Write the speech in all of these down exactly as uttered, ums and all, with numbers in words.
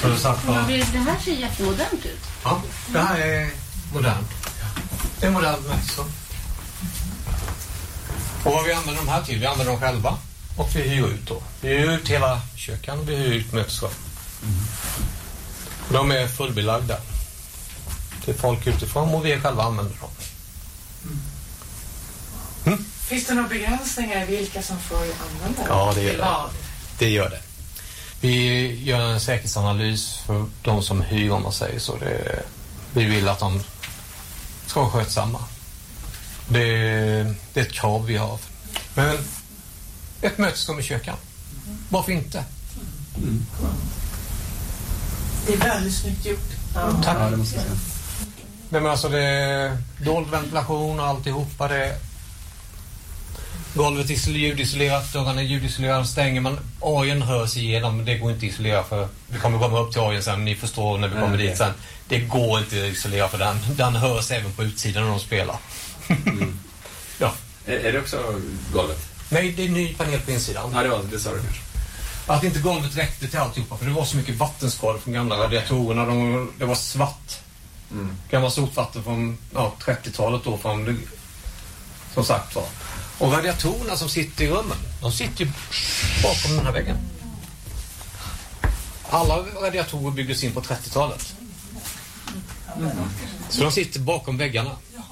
Så det, satt på... det här ser jättemodernt ut. Ja, det här är modernt. Det är modernt också. Och vad vi använder de här till, vi använder dem själva. Och vi hyr ut då. Vi hyr ut hela köken, vi hyr ut mötesrum. Mm. De är fullbelagda. Det är folk utifrån och vi själva använder dem. Mm. Finns det några begränsningar i vilka som får använda det? Ja, det gör det. Det gör det. Vi gör en säkerhetsanalys för de som hyr, om man säger så. Det, vi vill att de ska vara skötsamma. Det, det är ett krav vi har. Men ett mötesrum i köken. Varför inte? Mm. Det är väldigt snyggt gjort. Ja. Tack. Ja, det måste jag säga. Nej, men alltså det är dold ventilation och alltihopa. Det golvet är ljudisolerat, dörrarna är ljudisolerade, stänger man. Ajen hörs igenom, men det går inte att isolera för vi kommer komma upp till ajen sen, ni förstår när vi kommer mm. dit sen. Det går inte att isolera för den. Den hörs även på utsidan när de spelar. Mm. Ja. Är, är det också golvet? Nej, det är ny panel på insidan. Ja, det var det, sa du kanske. Att inte golvet räckte till alltihopa, för det var så mycket vattenskador från gamla radiatorerna. De, det var svart. Mm. Gamla sotvatten från ja, trettiotalet då, från det, som sagt var. Och radiatorerna som sitter i rummen, de sitter ju bakom den här väggen. Alla radiatorer byggdes in på trettiotalet. Mm. Så de sitter bakom väggarna.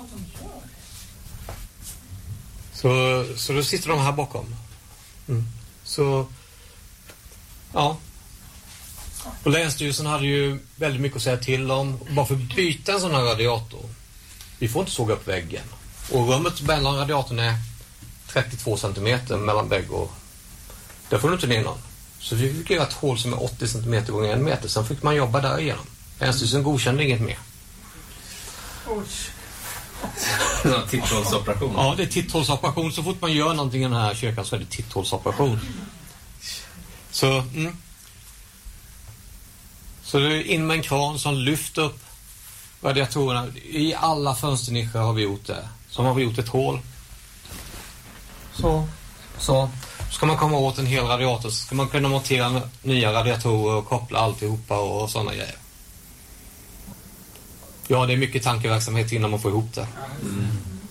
Så, så då sitter de här bakom. Mm. Så, ja. Och Länsstyrelsen hade ju väldigt mycket att säga till om. Bara för att byta en sån här radiator. Vi får inte såga upp väggen. Och rummet mellan radiatorn är trettiotvå centimeter mellan vägg och... Där får du inte ner någon. Så vi fick göra ett hål som är åttio centimeter gånger en meter. Sen fick man jobba där igenom. Länsstyrelsen godkände inget mer. Oj. Titthålsoperation. Ja, det är titthålsoperation. Så fort man gör någonting i den här kyrkan så är det titthålsoperation. Så, mm. Så det är in med en kran som lyfter upp radiatorerna. I alla fönsternischer har vi gjort det. Så har vi gjort ett hål. Så, så. Ska man komma åt en hel radiator så ska man kunna montera nya radiatorer och koppla alltihopa och sådana grejer. Ja, det är mycket tankeverksamhet innan man får ihop det. Mm.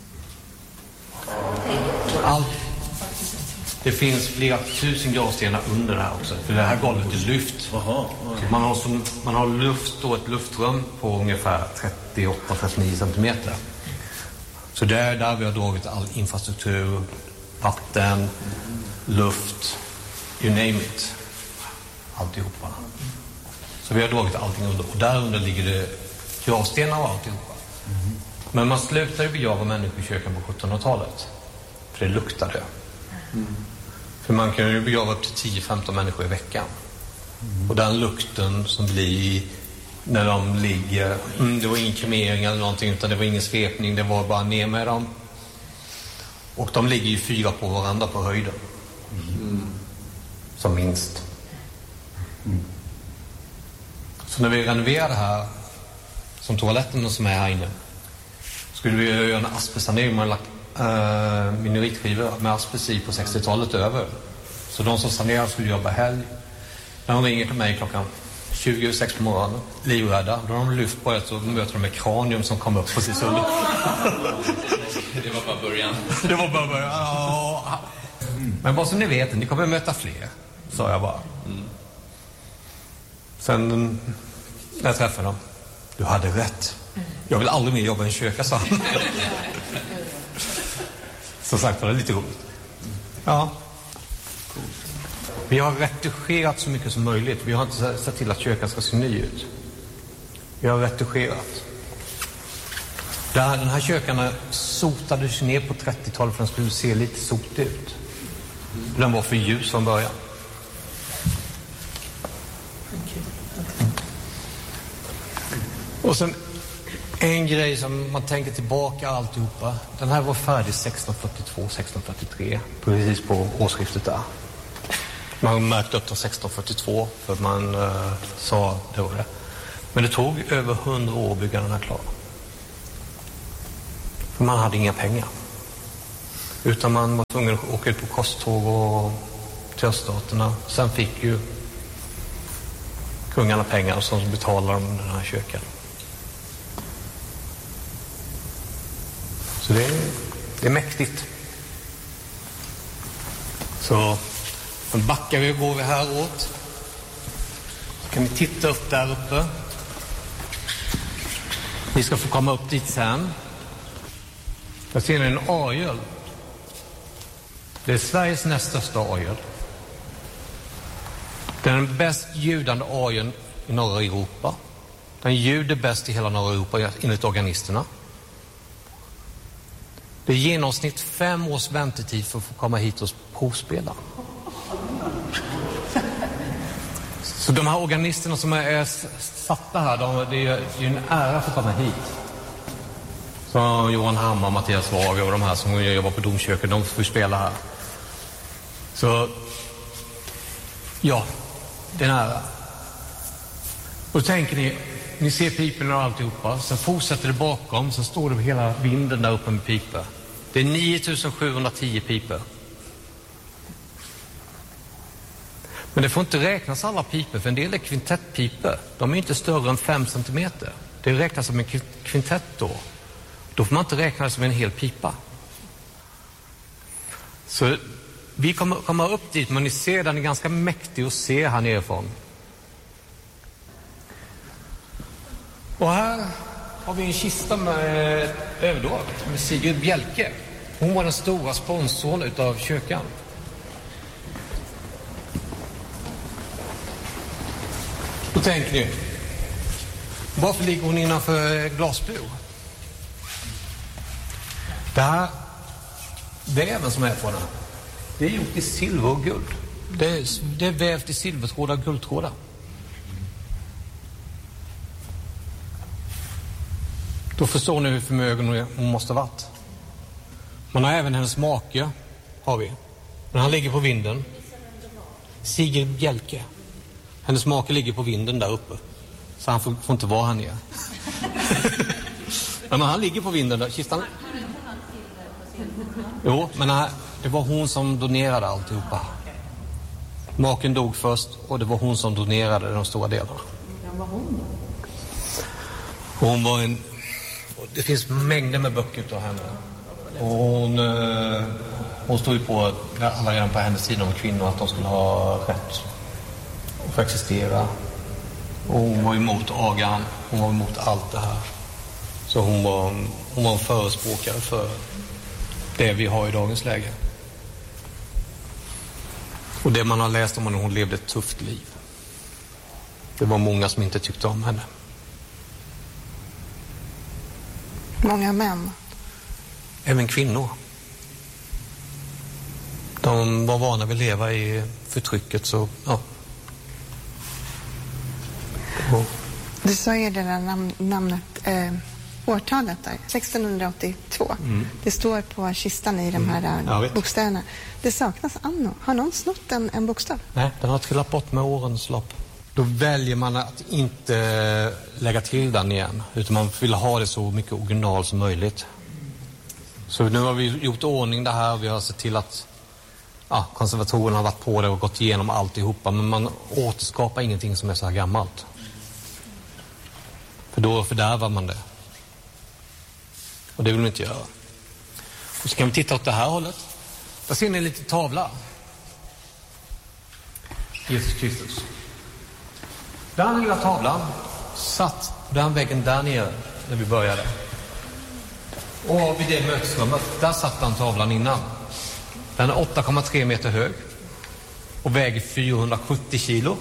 Allt. Det finns flera tusen gravstenar under det här också. För det här golvet är lyft. Aha, okay. Man har, som, man har luft då, ett luftrum på ungefär trettioåtta till trettionio centimeter. Så det är där vi har dragit all infrastruktur, vatten, luft, you name it. Alltihopa. Så vi har dragit allting under. Och där under ligger det gravstenar och alltihopa. Mm. Men man slutar ju begrava människor i kyrkan på sjuttonhundratalet. För det luktade. Mm. För man kan ju begrava upp till tio till femton människor i veckan. Mm. Och den lukten som blir när de ligger, mm, det var ingen kremering eller någonting, utan det var ingen svepning, det var bara ner med dem. Och de ligger ju fyra på varandra på höjden. Mm. Som minst. Mm. Så när vi renoverar det här, som toaletten som är här inne, skulle vi göra en asbestsanering. Man har lagt Uh, minoritskivor med asbest i på sextiotalet över. Så de som sanerar skulle jobba helg. När de ringer till mig klockan tjugo sex på morgonen, livrädda, då har de lyft på ett och möter de med kranium som kom upp precis under. Det var bara början. Det var bara början. Ja. Men bara så ni vet, ni kommer möta fler, sa jag bara. Mm. Sen när jag träffade dem, du hade rätt. Jag vill aldrig mer jobba i en kyrka, sa han. Så sagt var det lite roligt. Ja. Vi har retuscherat så mycket som möjligt. Vi har inte sett till att kyrkan ska se ny ut. Vi har retuscherat. Där, den här kyrkan sotades ner på trettiotalet för den skulle se lite sotigt ut. Den var för ljus från början. Och sen en grej som man tänker tillbaka alltihopa. Den här var färdig sexton fyrtiotvå sexton fyrtiotre. Precis på årsskiftet där. Man märkte upp till sexton fyrtiotvå för att man uh, sa det var det. Men det tog över hundra år att bygga den här klar. För man hade inga pengar. Utan man var tvungen att åka ut på kosttåg och till öststaterna. Sen fick ju kungarna pengar och så betalar de den här kyrkan. Så det är, det är mäktigt. Så backar vi och går vi här åt. Så kan ni titta upp där uppe. Ni ska få komma upp dit sen. Jag ser en orgel. Det är Sveriges näst största orgel. Det är den bäst ljudande orgeln i norra Europa. Den ljuder bäst i hela norra Europa enligt organisterna. Det är i genomsnitt fem års väntetid för att få komma hit och provspela. Så de här organisterna som är satta här, de, det är ju en ära för att komma hit. Så Johan Hammar, Mattias Wager och de här som jobbar på domkyrkan, de får spela här. Så ja, det är en ära. Och då tänker ni, ni ser piporna och alltihopa, sen fortsätter det bakom, sen står det hela vinden där uppe med piper. Det är nio tusen sjuhundratio piper. Men det får inte räknas alla piper, för en del är kvintettpiper. De är inte större än fem centimeter. Det räknas som en kvintett då. Då får man inte räkna det som en hel pipa. Så vi kommer komma upp dit, men ni ser den är ganska mäktig att se här nerifrån. Och här har vi en kista med överdåg med Sigrid Bjelke. Hon var den stora sponsorn utav kyrkan. Då tänker ni, varför ligger hon innanför glasbur? Det här väven som är på den, det är gjort i silver och guld. Det är, det är vävt i silvertrådar och guldtrådar. Då förstår ni hur förmögen hon måste ha varit. Man har även hennes make, har vi. Men han ligger på vinden. Sigrid Bjelke. Hennes make ligger på vinden där uppe. Så han får, får inte vara här nere. Men han ligger på vinden där. Kistan. Jo, men här, det var hon som donerade alltihopa. Maken dog först och det var hon som donerade de stora delarna. Ja, var hon då? Hon var en... Det finns mängder med böcker av henne. Och hon, hon stod ju på alla redan på hennes sida om kvinnor att de skulle ha rätt att få existera. Och hon var emot agan. Hon var emot allt det här. Så hon var, hon var en förespråkare för det vi har i dagens läge. Och det man har läst om henne, hon levde ett tufft liv. Det var många som inte tyckte om henne. Många män. Även kvinnor. De var vana vid att leva i förtrycket, så ja. Och. Du sa ju det där nam- namnet, eh, årtalet där, sextonhundraåttiotvå. Mm. Det står på kistan i de här mm. ja, bokstäverna. Det saknas anno. Har någon snott en, en bokstav? Nej, den har trillat bort med årens lopp. Då väljer man att inte lägga till den igen, utan man vill ha det så mycket original som möjligt. Så nu har vi gjort ordning det här, vi har sett till att ja, konservatorerna har varit på det och gått igenom alltihopa, men man återskapar ingenting som är så här gammalt. För då fördärvar man det. Och det vill man inte göra. Och så kan vi titta åt det här hållet. Där ser ni en liten tavla. Jesus Kristus. Den lilla tavlan satt på den väggen där nere när vi började. Och vid det mötesrummet, där satt den tavlan innan. Den är åtta komma tre meter hög och väger fyrahundrasjuttio kilo.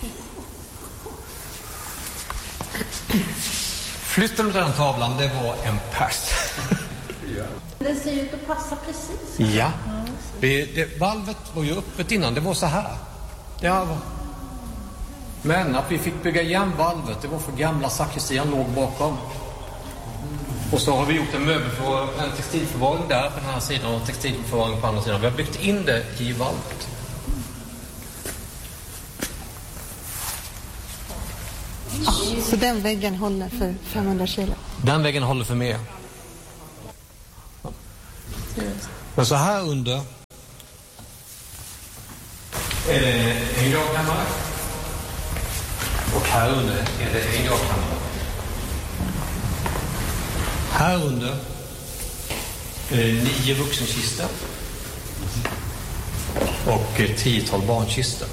Flytten av den tavlan, det var en pers. Den ser ut att passa precis. Ja. Det, det, valvet var ju öppet innan, det var så här. Ja, men att vi fick bygga igen valvet, det var för gamla sakristian låg bakom. Och så har vi gjort en möbel för en textilförvaring där på den här sidan och textilförvaring på andra sidan. Vi har byggt in det i valvet. Så den väggen håller för femhundra kilo? Den väggen håller för mer. Men så här under är det en gravkammare. Och Här under är det en gravkammare. Här under är det nio vuxenkistor och ett tiotal barnkistor.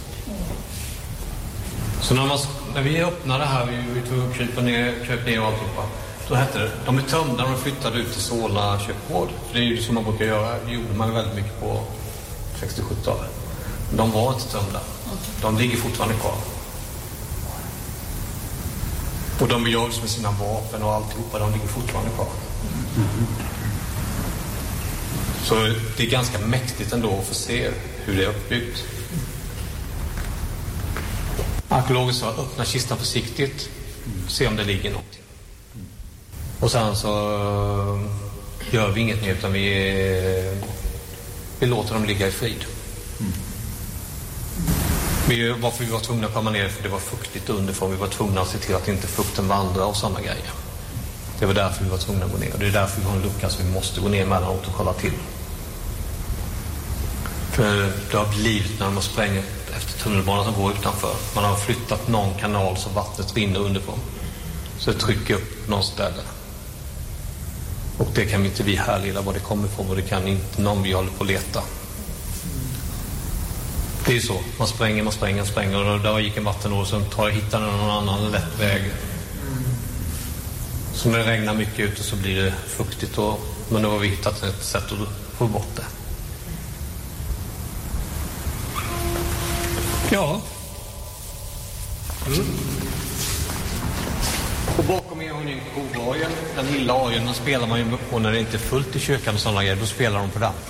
Så när, man, när vi öppnade här, vi, vi tog krypa ner, kryp ner och alltihopa, då hette det, de är tömda och flyttade ut till Solna köpgård. För det är ju som man brukar göra, det gjorde man väldigt mycket på sextio-sjuttiotalet. De var inte tömda. De ligger fortfarande kvar. Och de begravdes med sina vapen och alltihopa, de ligger fortfarande kvar. Så det är ganska mäktigt ändå att få se hur det är uppbyggt. Arkeologer sa, öppna kistan försiktigt, se om det ligger någonting. Och sen så gör vi inget mer, utan vi, vi låter dem ligga i frid. Vi, varför vi var tvungna att komma ner, för det var fuktigt underifrån. Vi var tvungna att se till att inte fukten vandrar och sådana grejer. Det var därför vi var tvungna att gå ner. Och det är därför vi har en lucka, så vi måste gå ner mellanåt och kolla till. För det har blivit när man spränger efter tunnelbanan som går utanför. Man har flyttat någon kanal så vattnet rinner underifrån. Så det trycker upp någon ställe. Och det kan inte vi härleda var det kommer ifrån, och det kan inte någon vi håller på att leta. Det är ju så. Man spränger, man spränger, man spränger. Och där gick en vattenår, så tar jag hittar någon annan lätt väg. Så när det regnar mycket ute så blir det fuktigt. Och, men då har vi hittat ett sätt att få bort det. Ja. Mm. Och bakom er har ni en kovajen. Den lilla ajen, den spelar man ju på när det inte är fullt i kyrkan och sådana grejer. Då spelar de på den.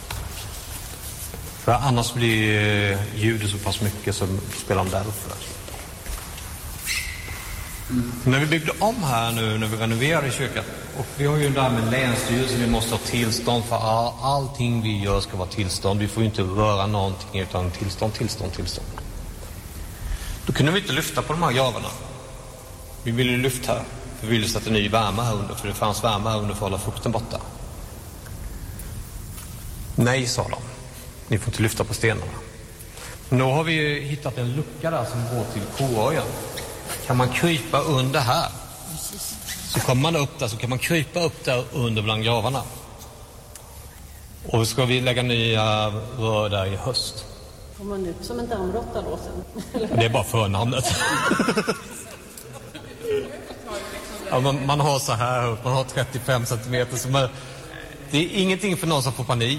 För annars blir ljudet så pass mycket, så spelar de där uppe. Mm. När vi byggde om här nu, när vi renoverade kyrkan, och vi har ju där med länsstyrelsen, vi måste ha tillstånd för all, allting vi gör ska vara tillstånd. Vi får ju inte röra någonting utan tillstånd, tillstånd, tillstånd. Då kunde vi inte lyfta på de här gravarna. Vi ville ju lyfta här, för vi ville sätta ny värme här under, för det fanns värme här under för att hålla fukten borta. Nej, sa de. Ni får inte lyfta på stenarna. Men då har vi hittat en lucka där som går till koöjen. Kan man krypa under här, så kommer man upp där, så kan man krypa upp där under bland gravarna. Och ska vi lägga nya rör där i höst. Får man ut som en dammråtta då sen? Det är bara förnamnet. Ja, man, man har så här, man har trettiofem centimeter. Så man, det är ingenting för någon som får panik.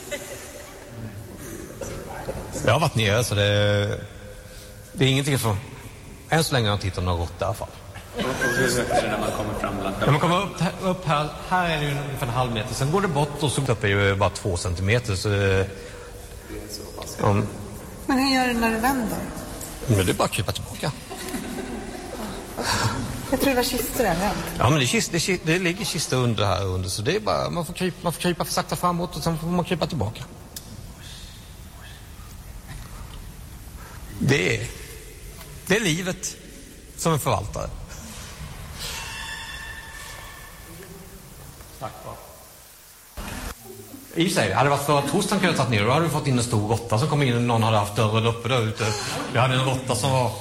Jag har varit nere, så det, det är ingenting för... Än så länge har jag inte hittat något rått i alla fall. Och hur är det när man kommer fram? När man kommer upp, upp här, här är det ju ungefär en halv meter. Sen går det bort och så upp är det ju bara två centimeter. Så, um, Men hur gör du när du vänder? Men det är bara att krypa tillbaka. Jag tror det var kistor överallt. Ja, men det, kist, det, det ligger kistor under här under. Så det är bara, man får krypa, man får krypa för sakta framåt och sen får man krypa tillbaka. Det är, det är livet som en förvaltare. Tack va. I sig, hade det varit förra torsdagen kunde jag tagit ner, då hade vi fått in en stor råtta som kom in och någon hade haft dörren uppe där ute. Vi hade en råtta som var...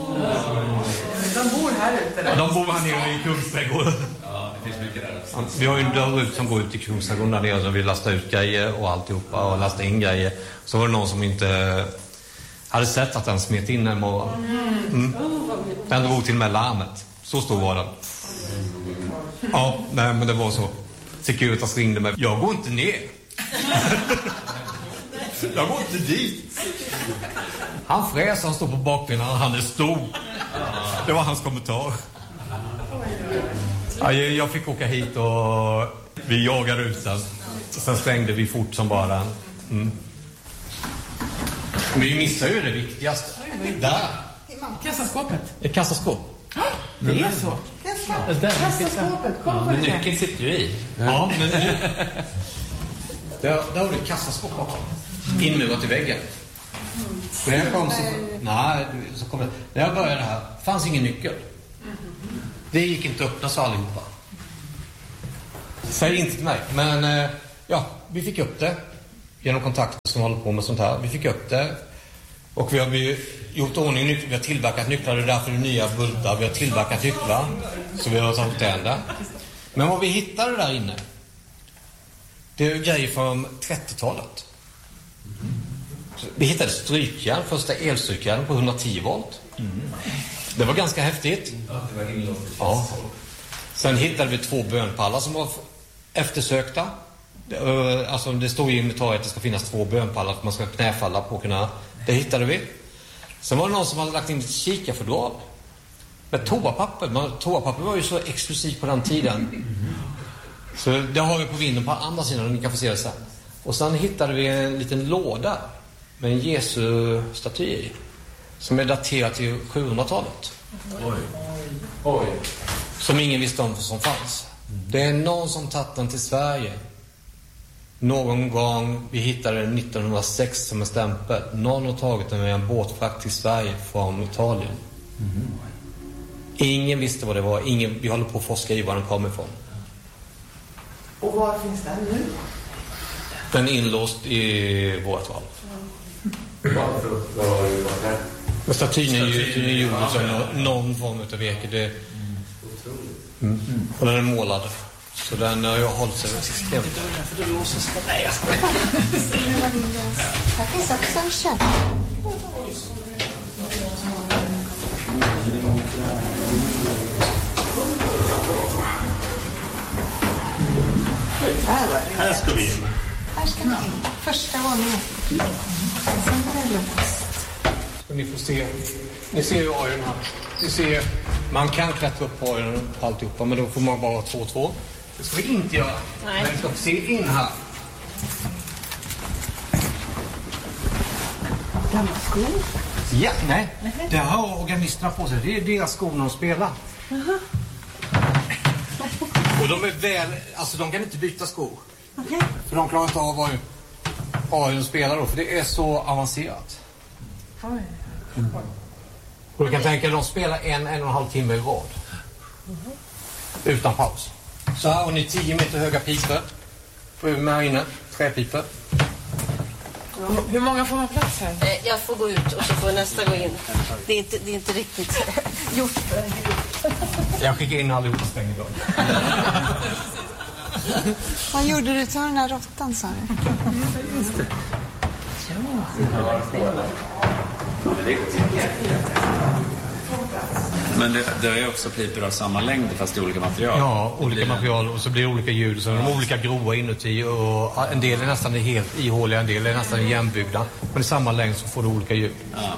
De bor här ute där. De bor här nere i Kungsträdgården. Ja, det finns mycket där. Vi har ju en dörr ut som går ut i Kungsträdgården där nere, så vi lastar ut grejer och alltihopa och lastar in grejer. Så var det någon som inte hade sett att den smet in en morgon. Mm. Den drog till med larmet. Så stor var den. Ja, nej, men det var så. Securitas ringde mig. Jag går inte ner. Jag går inte dit. Han fräs, han står på bakbenen, han är stor. Det var hans kommentar. Ja, jag fick åka hit och vi jagade ut den. Sen stängde vi fort som bara den. Mm. Men vi missar ju det viktigaste. Där. Kassaskåpet. Ett kassaskåp. Det är så. Kassaskåpet, kom på Men det. nyckeln sitter ju i. Ja, men nu... Där, där har du ett kassaskåp bakom. Inmurat i väggen. För när jag kom så... Nej, så kom det... När jag började här, fanns ingen nyckel. Det gick inte att öppna så allihopa. Säg inte till mig. Men ja, vi fick upp det. Genom kontakter som håller på med sånt här. Vi fick upp det. Och vi har gjort ordning nycklar, vi har tillverkat nycklar, det är därför det är nya bultar. Vi har tillverkat nycklar, så vi har tagit den där. Men vad vi hittade där inne, det är grejer från trettiotalet. Vi hittade strykjärn, första elstrykjärn på hundratio volt. Det var ganska häftigt. Ja. Sen hittade vi två bönpallar som var eftersökta. Alltså det står i inventariet att det ska finnas två bönpallar att man ska knäfalla på kunna. Det hittade vi. Sen var det någon som hade lagt in ett kikarfodral med toapapper. Toapapper var ju så exklusivt på den tiden. Så det har vi på vinden på andra sidan och ni kan få se det sen. Och sen hittade vi en liten låda med en Jesu-staty i, som är daterad till sjuhundratalet. Oj. Oj. Som ingen visste om som fanns. Det är någon som tagit den till Sverige. Någon gång, vi hittade den nittonhundrasex som en stämpel. Någon har tagit den med en båtfrakt till Sverige från Italien. Mm. Ingen visste vad det var. Ingen, vi håller på att forska i var den kommer ifrån. Och var finns den nu? Den är inlåst i vårt valv. Varför? Vad har du varit här? Men statyn är ju gjord som någon form av virke. Det... Mm. Och den är målad. Så den har ju hållit sig extremt. För det låser sig. Nej, jag ska. Här finns också en köp. Här ska vi in. Här ska vi in. Första våningen. Sen är det låst. Ni får se. Ni ser ju ajen här. Ni ser, man kan klättra upp på ajen och alltihopa, men då får man bara två två. Det ska vi inte göra. Nej. Men vi ska se in här. Gamla skor? Ja, nej. Det har organisterna på sig. Det är deras skor när de spelar. Jaha. Och de är väl, alltså de kan inte byta skor. Okej. Okay. För de klarar inte av vad ajen spelar då, för det är så avancerat. Oj. Mm. Och du kan tänka att de spelar en, en och en halv timme i rad. Mm. Utan paus. Så här har ni tio meter höga pipor. Får vi med inne, träpipor. Hur många får man plats här? Jag får gå ut och så får nästa gå in. Det är inte, det är inte riktigt gjort för en grupp. Jag skickar in allihop och stänger idag. Vad gjorde du till den här råttan, sa du? Just det. Men det, det är också pipor av samma längd fast i olika material. Ja, olika material och så blir det olika ljud. Så de är olika grova inuti och en del är nästan helt ihåliga, en del är nästan jämnbyggda. Men i samma längd så får du olika ljud. Ja.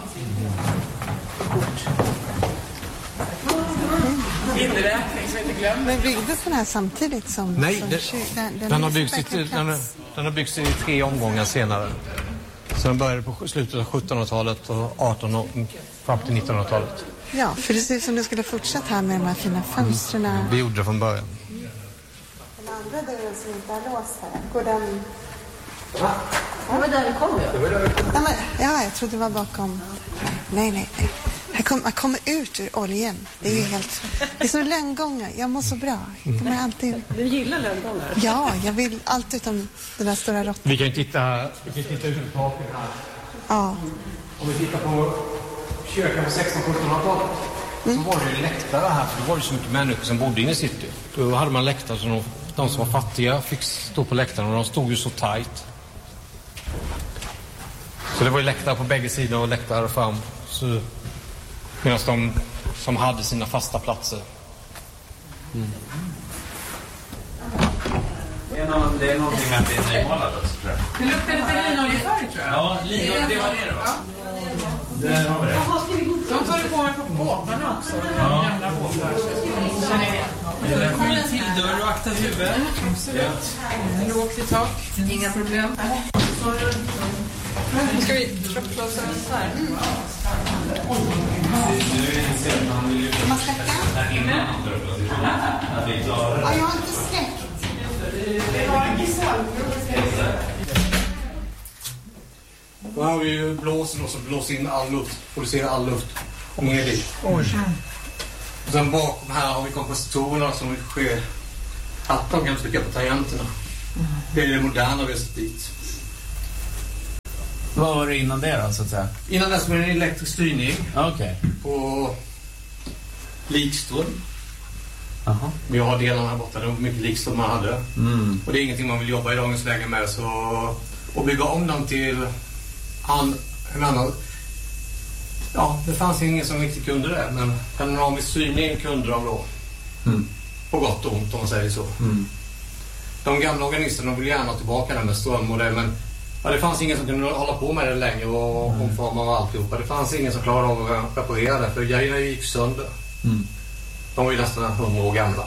Inräkning som inte glömmer. Men byggdes den här samtidigt som... Nej, som det, kyr, den, den, den, har byggts i, den, den har byggts i tre omgångar senare. Så den började på slutet av sjuttonhundratalet och artonhundratalet fram till nittonhundratalet. Ja, för det ser ut som du skulle fortsätta här med de här fina fönstren. Mm. Vi gjorde det från början. Den andra dörren som inte har låst här, går den... Ja. Det var där vi kom ju. Ja, men, ja, jag trodde det var bakom. Nej, nej, nej. Här kom, man kommer ut ur oljan. Det är ju helt... Det är som lönngångar. Jag mår så bra. De är alltid... Du gillar lönngångar? Ja, jag vill allt utom den där stora råttan. Vi kan ju titta, vi kan titta ut ur taket här. Ja. Om vi tittar på kyrkan på sexton-sjuttonhundratalet mm. så var det ju läktare här. För det var ju så mycket människor som bodde inne i city. Då hade man läktare så de, de som var fattiga fick stå på läktaren och de stod ju så tajt. Så det var ju läktare på bägge sidor och läktare fram. Så, medan de som hade sina fasta platser. Mm. Det är, någon, det är någonting med att det är nymålat också, tror jag. Det luktar lite linoljefärg, tror jag. Ja, linolje, det var det då. Där har vi det. De tar det på mig på båtarna också. Ja. Gamla båtar. Det kommer en till dörr och akta huvudet. Lågt i tak. Inga problem. Nu ska vi troppa oss här. Man släcka? Ja, jag har inte släckt. Då har vi ju blåsen och så blåser in all luft, producerar all luft ner dit. Och sen bakom här har vi kompositorerna som sker att de kan trycka på tangenterna. Det är det moderna vi har sett dit. Vad var det innan det då, så att säga? Innan dess var det en elektrisk styrning. Okej. Okay. På likström. Aha. Vi har delarna här borta, det var mycket likström man hade. Mm. Och det är ingenting man vill jobba i dagens läge med. Så att bygga om dem till an, en annan... Ja, det fanns ingen som riktigt kunde det. Men panoramisk styrning kunde de då. Mm. På gott och ont om man säger så. Mm. De gamla organisterna vill gärna tillbaka där med ström och det, men ja, det fanns ingen som kunde hålla på med det längre och mm. omforma och alltihopa. Det fanns ingen som klarade av att reparera det, för grejerna gick sönder. Mm. De var ju nästan hundra år gamla.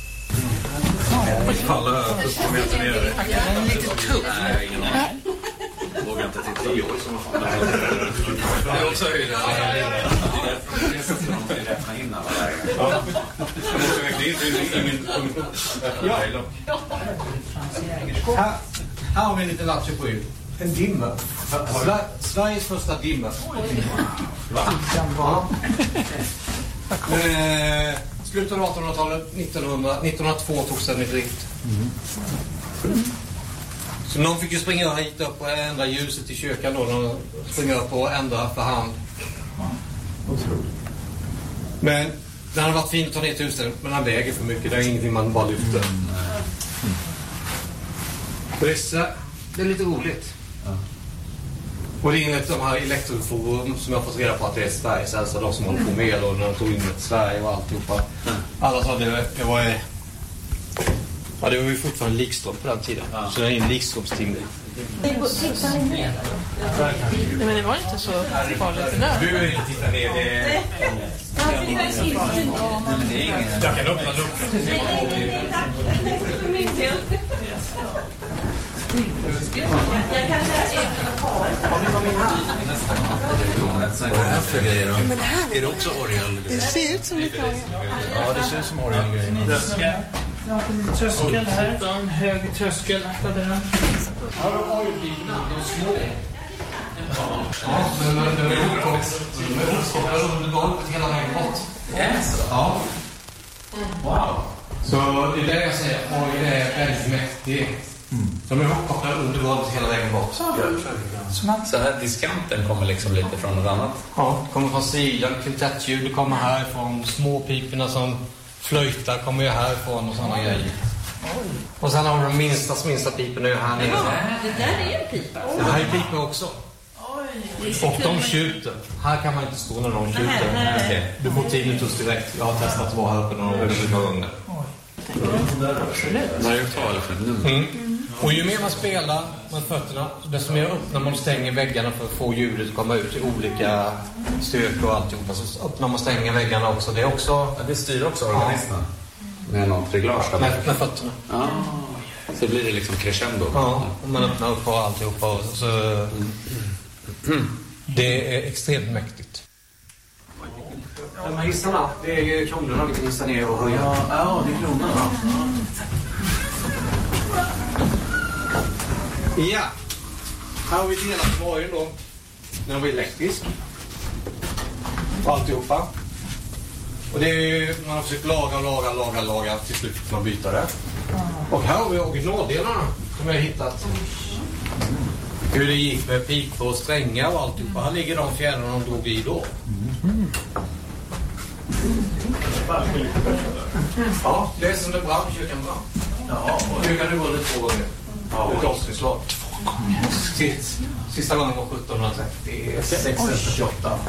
Alla fyrtio meter ner. Den är lite tuff. Nej, ingen aning. Jag vågar inte titta. Det är också höjden. Det är därför de måste räkna in alla vägar. Ja, jag måste verkligen inte ingen... Ja. Här, här har vi en liten lapp på. En dimmer. Sveriges första dimmer. Va? Eh, slutet av artonhundratalet, nittonhundra, nittonhundratvå togs den i drift. Mm. Så någon fick ju springa hit upp och ändra ljuset i köken då. Någon springer upp och ändra för hand. Men den har varit fint att ta ner tusen, men den väger för mycket. Det är ingenting man bara lyfter. Mm. Det, är så, det är lite roligt. Mm. Och det är enligt de här elektroforum som jag har fått reda på att det är Sveriges äldsta, de som håller på med och när de tog in ett Sverige och alltihopa. Mm. Alla sa det, det var... Ja, det var ju fortfarande likström på den tiden. Ja. Så det är en likströmstimmer. Nej, men det var inte så farligt det där. Du vill titta ner, det är... Jag kan öppna luckan. Jag kan Men här är det också orgel? Det ser ut som lite orgel. Ja, det ser ut som orgelgrejer. Tröskel här, en hög tröskel. Ja, de har ju bilarna, de små. Ja, men de är uppkopplade under golvet hela vägen bort. Ja. Wow. Så det är det jag säger, orgel är väldigt mäktig. Mm. De är uppkopplade under golvet hela vägen bort. Så här diskanten kommer liksom lite från något annat? Ja, det kommer från sidan, kvintettljud, det kommer härifrån, småpiporna som flöjtar kommer ju härifrån och sådana grejer. Oj. Och sen har vi de minsta, minsta piporna här nere. Ja, det där är en pipa. Det här är pipor också. Oj. Och de skjuter. Här kan man inte stå när de skjuter. Nej, nej. Du får tio minuter direkt. Jag har testat att vara här uppe några gånger. Mm. Och ju mer man spelar med fötterna, desto mer öppnar man och stänger väggarna för att få ljudet att komma ut i olika styrkor och alltihopa. Så öppnar man och stänger väggarna också. Det är också... Ja, det styr också organisterna. Med något reglage. Med, med fötterna. Ja. Så blir det liksom crescendo. Ja, och man öppnar upp och alltihopa. Och så... Mm. Det är extremt mäktigt. De här hissarna, det är ju kronorna vi kan hissa ner och höja. Ja, ja, det är kronorna. Ja, här har vi delat varje då. Den var elektrisk. Och alltihopa. Och det är ju, man har försökt laga, laga, laga, laga. Till slut fick man byta det. Och här har vi originaldelarna som jag har hittat. Hur det gick med pipor och strängar och alltihopa. Här ligger de fjärrarna de drog i då. Mm. Ja, det är som det brann, kyrkan brann. Ja, och nu kan det gå lite två gånger. Ja, ett avslutslag. Två gånger. Sist, sista gången var sjuttonhundratrettiosex trettioåtta.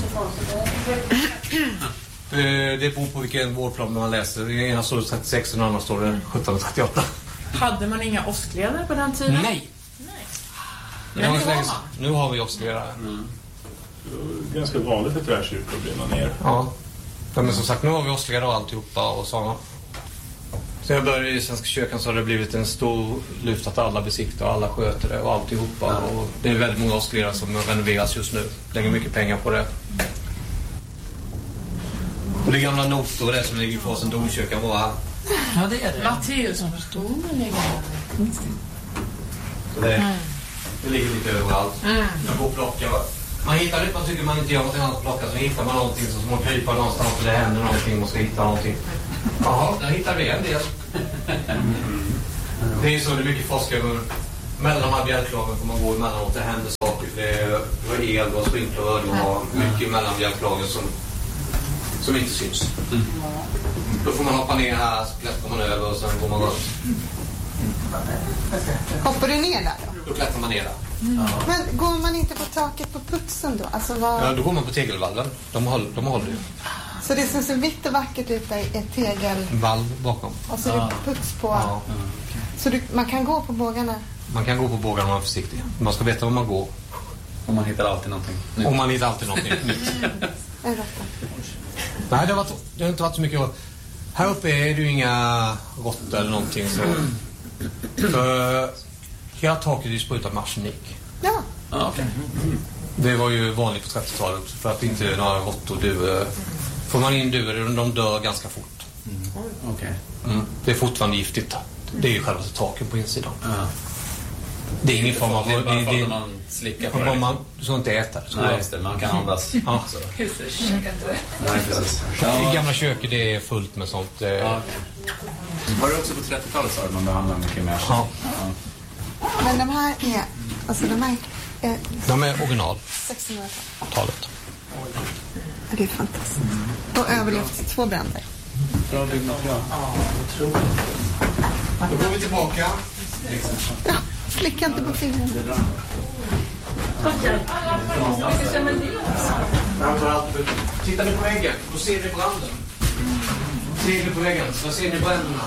Mm. Det beror på vilken vårdplan man läser. Den ena står det trettiosex och den andra står det sjuttonhundratrettioåtta. Hade man inga åskledare på den tiden? Nej. Nej. Men nu har, man. nu har vi åskledare. Mm. Ganska vanligt för tvärkyrkor att brinna ner. Ja. Men som sagt, nu har vi åskledare och alltihopa och sådana. Så jag började i Svenska kyrkan så har det blivit en stor lyft att alla besiktar och alla sköter det och alltihopa. Ja. Och det är väldigt många åskledare som renoveras just nu. Lägger mycket pengar på det. Och det gamla notor det som ligger kvar sen domkyrkan var här. Ja, det är det. Matteus som förstår mig ligger här. Så det, mm. det ligger lite överallt. Mm. Jag går och plockar. Man hittar det, man tycker man inte gör något annat att plocka, så hittar man någonting som man krypar någonstans och det händer någonting och ska hitta någonting. Jaha, där hittar vi en del. Det är så det är mycket forskare mellan de här bjälklaven får man gå emellanåt, det händer saker. taket. Det var el och sprinkler. Det var mycket mellan bjälklagen som, som inte syns. Mm. Då får man hoppa ner här, så klättrar man över och sen går man runt. Hoppar du ner där då? Då klättrar man ner där. Mm. Ja. Men går man inte på taket på putsen då? Alltså vad... Ja, då går man på tegelvallen. De håller, de håller ju. Så det som ser vitt och vackert ut är ett tegelvalv bakom. Och så är det puts på. Ja. Så du, man kan gå på bågarna? Man kan gå på bågarna om man är försiktig. Man ska veta var man går. Om man hittar alltid någonting nytt. Om man hittar alltid någonting nytt. Nej, det har, varit, det har inte varit så mycket. Här uppe är det ju inga råttor eller någonting så. För hela taket är sprutat med arsenik. Ja. Ah, okay. Det var ju vanligt på trettiotalet också, för att inte några råttor duvor. Får man in duvor, de dör ganska fort. Mm. Okay. Mm. Det är fortfarande giftigt. Det är ju själva taken på insidan. Ja. Det är ingen form av... Det är bara för att man slickar på det. Man, du ska inte äta det. Nej, just det. Man kan andas. Ja. Nej, precis. Ja. I gamla köket det är fullt med sånt. Ja, okay. Var det också på trettiotalet så att man behandlar mycket mer? Ja. Ja. Men de här är... Alltså de här är... De är original. sexhundratalet. Det är fantastiskt. Och överlevt två bränder. Bra byggmaterial. Ja, då går vi tillbaka. Ja, slicka inte på fingret. Tittar ni på väggen, då ser ni branden. Ser ni på väggen, så ser ni bränderna.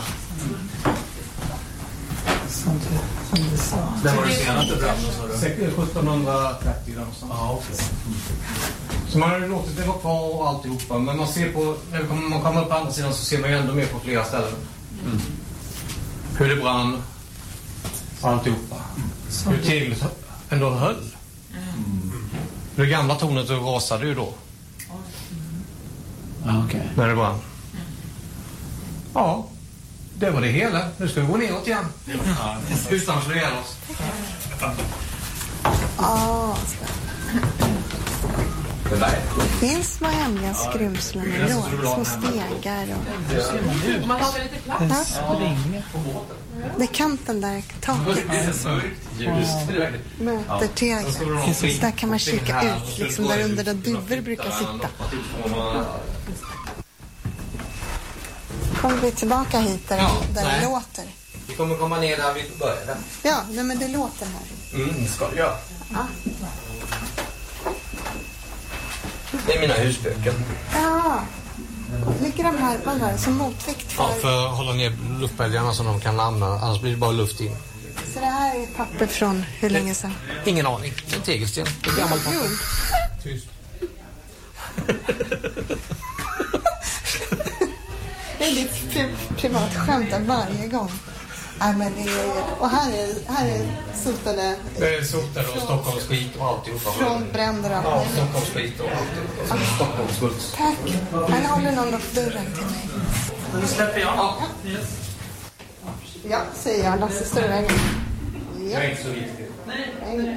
Som du sa. Det var det senaste branden, sa du? sjuttonhundratrettio någonstans. Ja, okej. Så man har låtit det vara kvar och alltihopa. Men man ser på, när man kommer upp på andra sidan så ser man ju ändå mer på flera ställen. Mm. Hur det brann. Alltihopa. Mm. Hur teglet ändå höll. Mm. Det gamla tornet så rasade ju då. Ah, okay. När det brann. Ja, det var det hela. Nu ska vi gå neråt igen. Ja, utan att slå ihjäl oss. Ja, det finns små hemliga skrymslen med låg, små stegar och... Man har väl lite plats? Ja. Det är kanten där, taket. Möter tegel. Så där kan man kika ut, liksom där under där duvor brukar sitta. Kommer vi tillbaka hit där, ja, där det låter? Vi kommer komma ner där vi började. Ja, nej, men det låter här. Mm, det ska det göra. Ja. Det är mina husböcker. Ja. Ligger de här, vad här som motvikt för... Ja, för att hålla ner luftbälgarna så de kan använda, annars blir det bara luft in. Så det här är papper från hur länge sedan? Ingen aning. Det är en tegelsten. Det är gammalt papper. Tyst. Det är ditt pri- privat skämt varje gång. Nej, men det är, och här är, här är sotade... Det är sotade och Stockholms skit och alltihopa. Från bränder och... Ja, Stockholms skit och alltihopa. Ah. Stockholms smuts. Tack. Här håller någon upp dörren till mig. Nu släpper jag. Ja, ja säger jag. Lasse står i vägen. Ja. Jag är inte så viktig. Nej.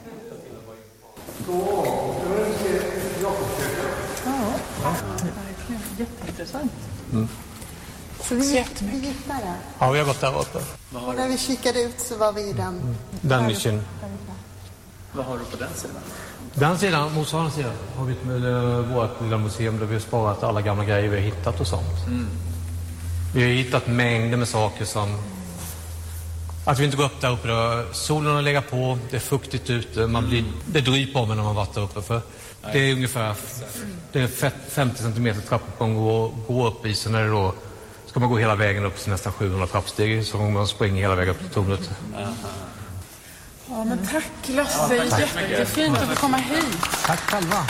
Ja, jätteintressant. Mm. Så vi, vi gick där. Ja, vi har gått där uppe. När vi kikade ut så var vi i den. Mm. Den nischen. Vad har du på den sidan? Den sidan, motsvarande sidan, har vi ett med vårt lilla museum där vi har sparat alla gamla grejer vi har hittat och sånt. Mm. Vi har hittat mängder med saker som... Att vi inte går upp där uppe då. Solen har legat på, det är fuktigt ute, man blir, det dryper om när man varit där uppe. För det är ungefär det är femtio centimeter trappuppgång och gå upp i, så när det då ska man gå hela vägen upp till nästan sjuhundra trappsteg så man springer hela vägen upp till tornet. Ja, men tack Lasse, jättefint att få komma hit. Tack själva.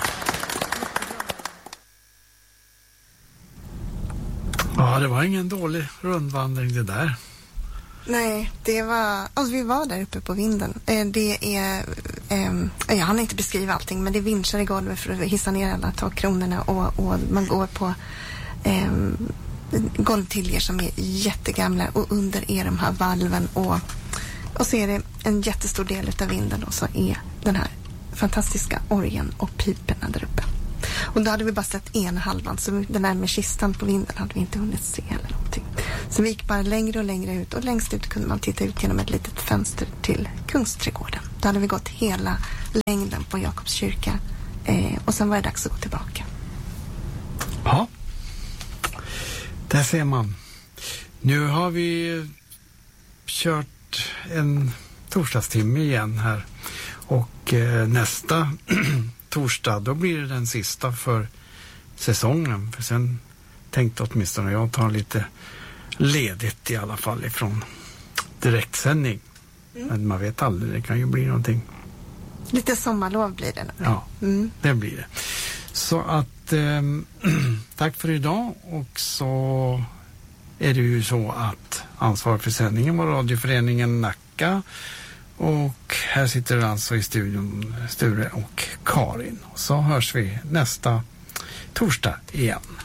Ja, det var ingen dålig rundvandring det där. Nej, det var... Alltså vi var där uppe på vinden. Det är... Eh, jag hann inte beskriva allting, men det är vinschar i golvet för att hissa ner alla takkronorna och, och man går på eh, golvtiljer som är jättegamla och under är de här valven och, och så är det en jättestor del av vinden och så är den här fantastiska orgeln och piperna där uppe. Och då hade vi bara sett ena halvan, så den där med kistan på vinden hade vi inte hunnit se eller någonting. Så vi gick bara längre och längre ut, och längst ut kunde man titta ut genom ett litet fönster till Kungsträdgården. Då hade vi gått hela längden på Jakobs kyrka, eh, och sen var det dags att gå tillbaka. Ja, där ser man. Nu har vi kört en torsdagstimme igen här, och eh, nästa torsdag, då blir det den sista för säsongen. För sen tänkte åtminstone jag ta lite ledigt i alla fall ifrån direktsändning. Mm. Men man vet aldrig, det kan ju bli någonting. Lite sommarlov blir det nu. Ja, mm. det blir det. Så att eh, tack för idag, och så är det ju så att ansvarig för sändningen var radioföreningen Nacka, och här sitter alltså i studion Sture och Karin. Så hörs vi nästa torsdag igen.